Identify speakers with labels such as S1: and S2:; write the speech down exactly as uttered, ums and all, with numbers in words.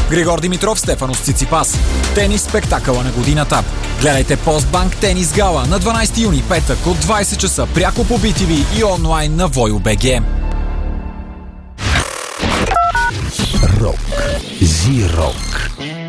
S1: Григор Димитров, Стефанос Циципас. Тенис спектакъла на годината. Гледайте Постбанк Тенис Гала на дванайсети юни, петък от двайсет часа пряко по Би Ти Ви и онлайн на Войо.бг.
S2: Рок. Зи-рок.